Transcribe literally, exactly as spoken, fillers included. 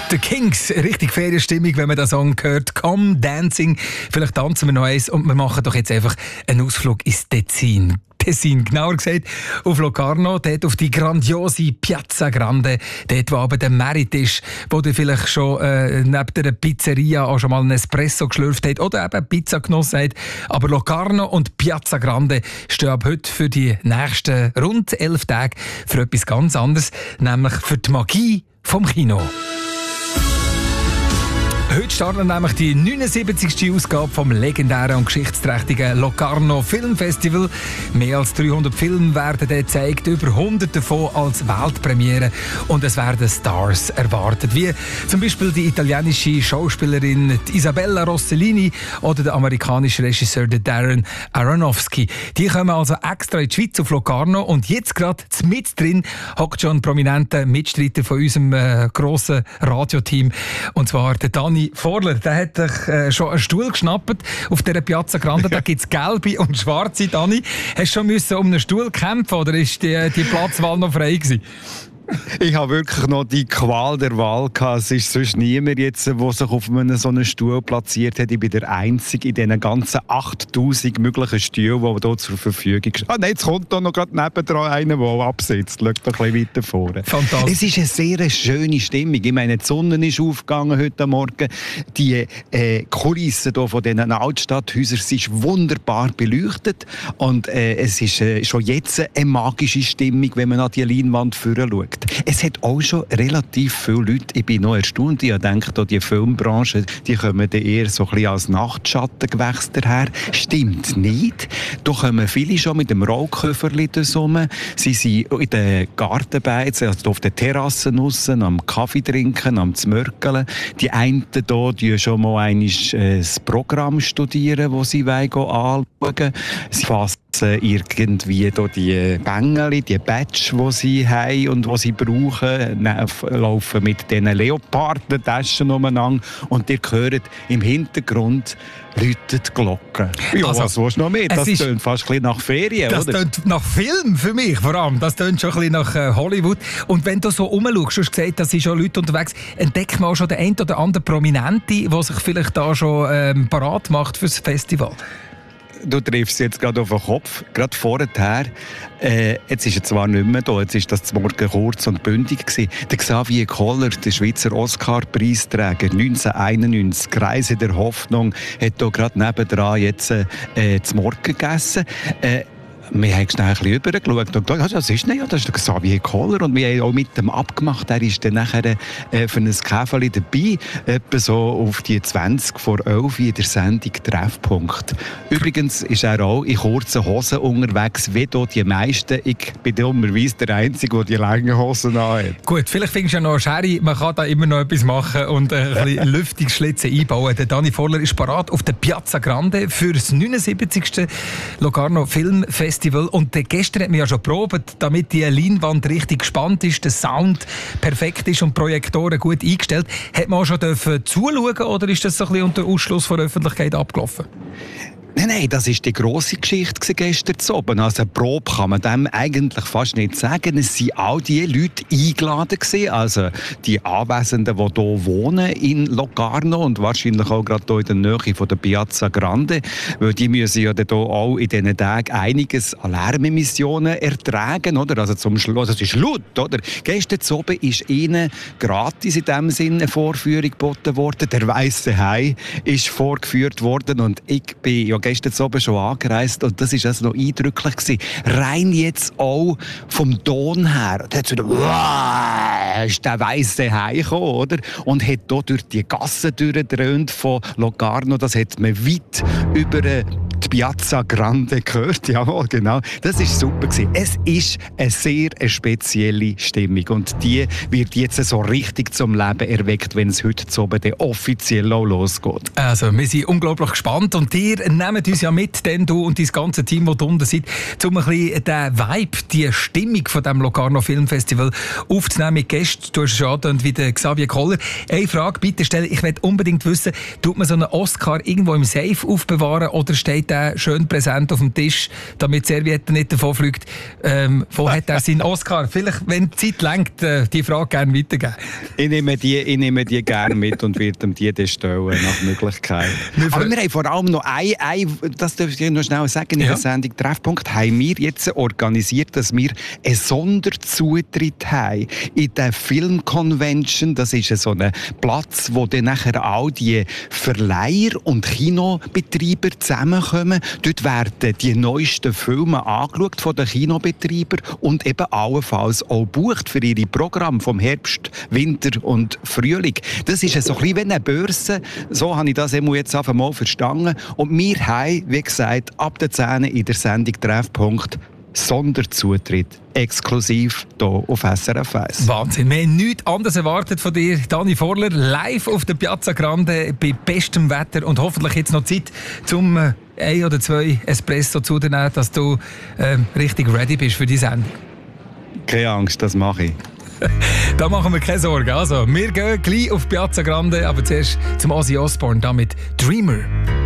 The Kings, richtig Ferienstimmung, wenn man den Song hört. Come Dancing. Vielleicht tanzen wir noch eins und wir machen doch jetzt einfach einen Ausflug ins Tessin. Tessin, genauer gesagt, auf Locarno, dort auf die grandiose Piazza Grande, dort wo aber der Merit-Tisch, wo du vielleicht schon äh, neben der Pizzeria auch schon mal einen Espresso geschlürft hat oder eben Pizza genossen hat. Aber Locarno und Piazza Grande stehen ab heute für die nächsten rund elf Tage für etwas ganz anderes, nämlich für die Magie vom Kino. Heute startet nämlich die neunundsiebzigste Ausgabe vom legendären und geschichtsträchtigen Locarno Filmfestival. Mehr als dreihundert Filme werden dort gezeigt, über hundert davon als Weltpremiere. Und es werden Stars erwartet, wie zum Beispiel die italienische Schauspielerin Isabella Rossellini oder der amerikanische Regisseur Darren Aronofsky. Die kommen also extra in die Schweiz auf Locarno und jetzt gerade mit drin hockt schon ein prominenter Mitstreiter von unserem äh, grossen Radioteam, und zwar der Dani Vorler. Der hat sich äh, schon einen Stuhl geschnappt auf dieser Piazza Grande. Da gibt es gelbe und schwarze. Dani, hast du schon müssen um einen Stuhl kämpfen oder ist die, die Platzwahl noch frei gewesen? Ich habe wirklich noch die Qual der Wahl gehabt. Es ist sonst niemand jetzt, der sich auf einem so einen Stuhl platziert hat. Ich bin der Einzige in diesen ganzen achttausend möglichen Stühlen, die hier zur Verfügung stehen. Ah nein, jetzt kommt da noch gerade nebendran einer, der absitzt. Schau doch ein bisschen weiter vorne. Fantastisch. Es ist eine sehr schöne Stimmung. Ich meine, die Sonne ist aufgegangen heute Morgen. Die äh, Kulissen hier von diesen Altstadthäusern sind wunderbar beleuchtet. Und äh, es ist äh, schon jetzt eine magische Stimmung, wenn man an die Leinwand vorne schaut. Es hat auch schon relativ viele Leute, ich bin noch erstaunt, ich denke, die Filmbranche, die kommen dann eher so ein bisschen als Nachtschattengewächs daher. Stimmt nicht. Da kommen viele schon mit dem Rollköfferli rum. Sie sind in den Gartenbeizen, also auf den Terrassen draussen, am Kaffee trinken, am Zmörkeln. Die einen hier, die schon mal einmal äh, das Programm studieren, das sie anschauen wollen. Sie fassen irgendwie die Bängeli, die Badge, die sie haben und die sie brauchen, laufen mit diesen Leoparden-Taschen umeinander und ihr hört im Hintergrund läutet die Glocke. Ja, also, was willst du noch mehr? Das tönt fast ein bisschen nach Ferien, das oder? Das tönt nach Film für mich vor allem. Das tönt schon ein bisschen nach äh, Hollywood. Und wenn du so rumschaust, du hast gesagt, da sind schon Leute unterwegs, entdeckt man auch schon den einen oder anderen Prominente, der sich vielleicht da schon ähm, parat macht für das Festival. Du triffst jetzt gerade auf den Kopf, gerade vorher. Äh, jetzt ist er zwar nicht mehr da, jetzt ist das zum Morgen kurz und bündig gewesen. Der Xavier Koller, der Schweizer Oscar-Preisträger neunzehnhunderteinundneunzig, Kreise der Hoffnung, hat hier gerade nebendran jetzt äh, zum Morgen gegessen. Äh, Wir haben schnell ein bisschen rübergeschaut und gedacht, das ist nicht, ja, das ist der Xavier Koller. Und wir haben auch mit dem abgemacht, er ist dann nachher äh, für ein Käferli dabei, etwa so auf die zwanzig vor elf in der Sendung Treffpunkt. Übrigens ist er auch in kurzen Hosen unterwegs, wie hier die meisten. Ich bin dummerweise der Einzige, der die langen Hosen anhat. Gut, vielleicht findest du ja noch eine Schere, man kann da immer noch etwas machen und ein bisschen Lüftungsschlitzen einbauen. Der Dani Vorler ist parat auf der Piazza Grande für das neunundsiebzigste Locarno Filmfestival. Und gestern hat man ja schon probiert, damit die Leinwand richtig gespannt ist, der Sound perfekt ist und Projektoren gut eingestellt. Hat man auch schon dürfen zuschauen oder ist das so ein bisschen unter Ausschluss von der Öffentlichkeit abgelaufen? Nein, nein, das war die grosse Geschichte gestern zu oben. Also eine Probe kann man dem eigentlich fast nicht sagen. Es waren all die Leute eingeladen gewesen, also die Anwesenden, die hier wohnen in Locarno und wahrscheinlich auch gerade hier in der Nähe von der Piazza Grande, weil die müssen ja hier auch in diesen Tagen einiges an Lärmemissionen ertragen, oder? Also zum Schluss, also es ist laut, oder? Gestern zu oben ist ihnen gratis in dem Sinne eine Vorführung geboten worden. Der Weiße Hai ist vorgeführt worden und ich bin ja gestern oben schon angereist und das war also noch eindrücklich gewesen. Rein jetzt auch vom Ton her. Da hat wieder, wow, ist der Weiße Hai gekommen, oder? Und hat hier durch die Gassen durchgedröhnt von Locarno. Das hat man weit über die Piazza Grande gehört. Jawohl, genau. Das war super gewesen. Es ist eine sehr spezielle Stimmung und die wird jetzt so richtig zum Leben erweckt, wenn es heute zu oben offiziell auch losgeht. Also, wir sind unglaublich gespannt und ihr nehmt uns ja mit, denn du und das ganze Team, das unten seid, um ein bisschen den Vibe, die Stimmung von dem Locarno Filmfestival aufzunehmen mit Gästen. Du hast es schon angehört, wie der Xavier Koller. Eine Frage bitte stellen, ich möchte unbedingt wissen, tut man so einen Oscar irgendwo im Safe aufbewahren oder steht der den schön präsent auf dem Tisch, damit die Serviette nicht davon fliegt. Ähm, wo hat er seinen Oscar? Vielleicht, wenn die Zeit lenkt, äh, die Frage gerne weitergeben. Ich nehme die, ich nehme die gerne mit und werde ihm die stellen, nach Möglichkeit. Aber wir haben vor allem noch ein, ein das darf ich noch schnell sagen, in ja. der Sendung Treffpunkt haben wir jetzt organisiert, dass wir einen Sonderzutritt haben in der Filmconvention. Das ist so ein Platz, wo dann nachher all die Verleiher und Kinobetreiber zusammenkommen. Dort werden die neuesten Filme angeschaut von den Kinobetreibern und eben allenfalls auch bucht für ihre Programme vom Herbst, Winter und Frühling. Das ist so ein bisschen wie eine Börse. So habe ich das jetzt einfach mal verstanden. Und wir haben, wie gesagt, ab der zehn in der Sendung Treffpunkt Sonderzutritt, exklusiv hier auf S R F eins. Wahnsinn, wir haben nichts anderes erwartet von dir, Dani Vorler, live auf der Piazza Grande bei bestem Wetter und hoffentlich jetzt noch Zeit zum äh, ein oder zwei Espresso zu dir nehmen, dass du äh, richtig ready bist für die Sendung. Keine Angst, das mache ich. Da machen wir keine Sorgen. Also, wir gehen gleich auf Piazza Grande, aber zuerst zum Ozzy Osbourne, da mit Dreamer.